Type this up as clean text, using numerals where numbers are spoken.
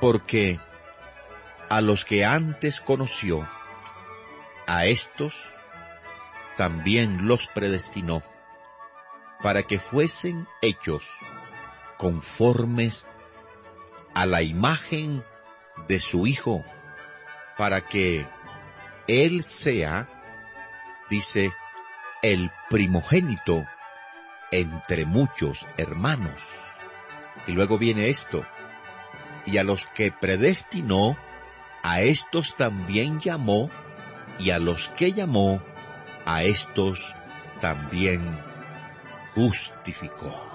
Porque a los que antes conoció, a estos también los predestinó, para que fuesen hechos conformes a la imagen de su Hijo, para que Él sea, dice, el primogénito entre muchos hermanos. Y luego viene esto: y a los que predestinó, a estos también llamó, y a los que llamó, a estos también justificó.